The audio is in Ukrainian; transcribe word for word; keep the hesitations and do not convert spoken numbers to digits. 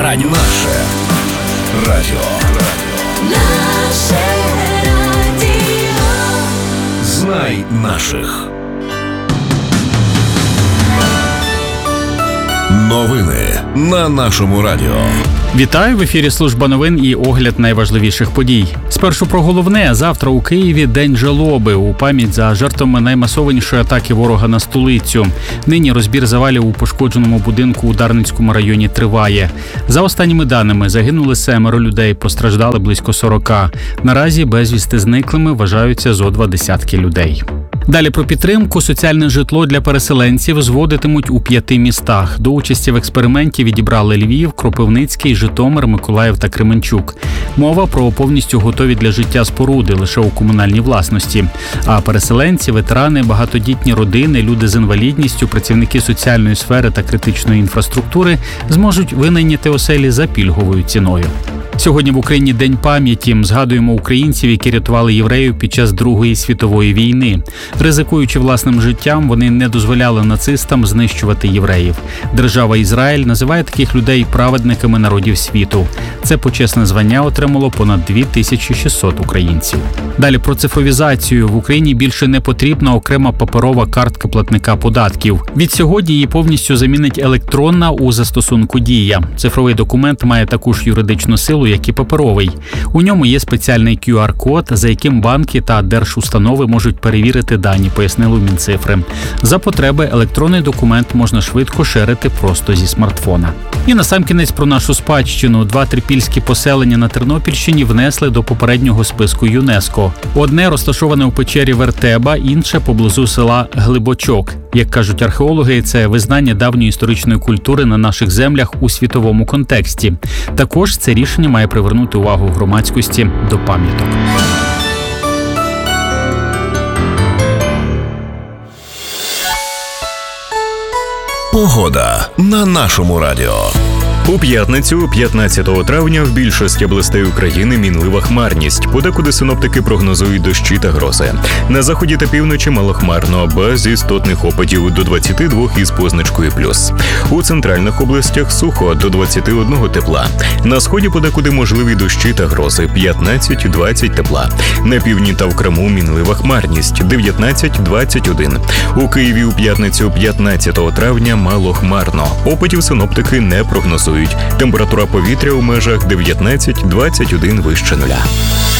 радіо. Наше радіо. Наше радіо. Знай наших. Новини на нашому радіо. Вітаю, в ефірі служба новин і огляд найважливіших подій. Спершу про головне. Завтра у Києві день жалоби у пам'ять за жертвами наймасованішої атаки ворога на столицю. Нині розбір завалів у пошкодженому будинку у Дарницькому районі триває. За останніми даними, загинули семеро людей, постраждали близько сорока. Наразі безвісти зниклими вважаються зо два десятки людей. Далі про підтримку. Соціальне житло для переселенців зводитимуть у п'яти містах. До участі в експерименті відібрали Львів, Кропивницький, Житомир, Миколаїв та Кременчук. Мова про повністю готові для життя споруди лише у комунальній власності. А переселенці, ветерани, багатодітні родини, люди з інвалідністю, працівники соціальної сфери та критичної інфраструктури зможуть винайняти оселі за пільговою ціною. Сьогодні в Україні День пам'яті. Згадуємо українців, які рятували євреїв під час Другої світової війни. Ризикуючи власним життям, вони не дозволяли нацистам знищувати євреїв. Держава Ізраїль називає таких людей праведниками народів світу. Це почесне звання отримало понад дві тисячі шістсот українців. Далі про цифровізацію. В Україні більше не потрібна окрема паперова картка платника податків. Від сьогодні її повністю замінить електронна у застосунку «Дія». Цифровий документ має таку ж юридичну силу, як і паперовий. У ньому є спеціальний кю ар-код, за яким банки та держустанови можуть перевірити дані, пояснили в Мінцифри. За потреби електронний документ можна швидко шерити просто зі смартфона. І насамкінець про нашу спадщину. Два трипільські поселення на Тернопільщині внесли до попереднього списку ЮНЕСКО. Одне розташоване у печері Вертеба, інше поблизу села Глибочок. Як кажуть археологи, це визнання давньої історичної культури на наших землях у світовому контексті. Також це рішення має привернути увагу громадськості до пам'яток. Погода на нашому радіо. У п'ятницю, п'ятнадцятого травня, в більшості областей України мінлива хмарність. Подекуди синоптики прогнозують дощі та грози. На заході та півночі малохмарно, без істотних опадів до двадцяти двох із позначкою плюс. У центральних областях сухо, до двадцяти одного тепла. На сході подекуди можливі дощі та грози, п'ятнадцять двадцять тепла. На півдні та в Криму мінлива хмарність, дев'ятнадцять двадцять один. У Києві у п'ятницю, п'ятнадцятого травня, малохмарно. Опадів синоптики не прогнозують. Температура повітря у межах дев'ятнадцять двадцять один вище нуля.